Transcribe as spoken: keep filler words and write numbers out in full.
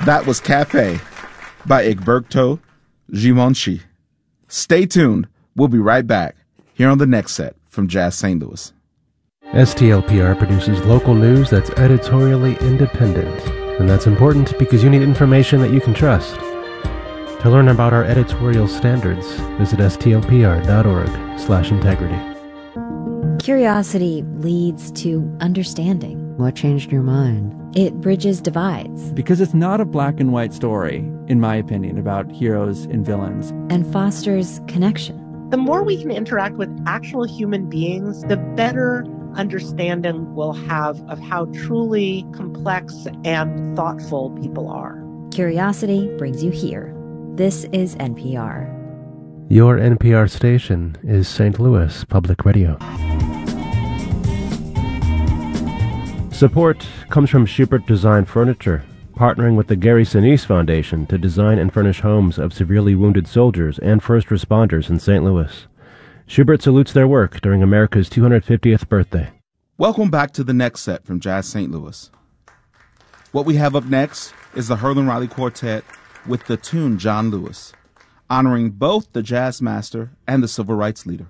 That was Cafe by Egberto Gimonchi. Stay tuned. We'll be right back here on the next set from Jazz Saint Louis. S T L P R produces local news that's editorially independent, and that's important because you need information that you can trust. To learn about our editorial standards, visit stlpr.org slash integrity. Curiosity leads to understanding. What changed your mind? It bridges divides. Because it's not a black and white story, in my opinion, about heroes and villains. And fosters connection. The more we can interact with actual human beings, the better understanding we'll have of how truly complex and thoughtful people are. Curiosity brings you here. This is N P R. Your N P R station is Saint Louis Public Radio. Support comes from Schubert Design Furniture, partnering with the Gary Sinise Foundation to design and furnish homes of severely wounded soldiers and first responders in Saint Louis. Schubert salutes their work during America's two hundred fiftieth birthday. Welcome back to the next set from Jazz Saint Louis. What we have up next is the Herlin Riley Quartet with the tune John Lewis, honoring both the jazz master and the civil rights leader.